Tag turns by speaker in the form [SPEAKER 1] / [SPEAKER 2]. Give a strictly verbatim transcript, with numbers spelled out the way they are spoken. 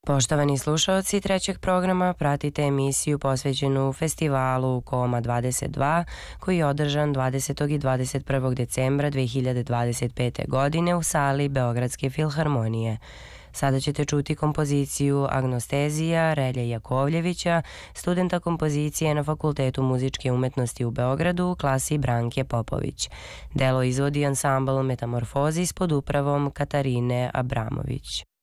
[SPEAKER 1] Poštovani slušaoci trećeg programa, pratite emisiju posvećenu festivalu Koma dvadeset dva koji je održan dvadesetog i dvadeset prvog decembra dve hiljade dvadeset pete. godine u sali Beogradske filharmonije. Sada ćete čuti kompoziciju Agnostezija Relje Jakovljevića, studenta kompozicije na Fakultetu muzičke umetnosti u Beogradu u klasi Branke Popović. Delo izvodi ansambl Metamorfozis pod upravom Katarine Abramović.